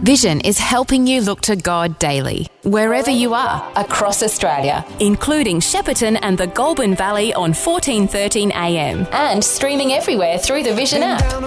Vision is helping you look to God daily, wherever you are, across Australia, including Shepparton and the Goulburn Valley on 1413 AM, and streaming everywhere through the Vision app.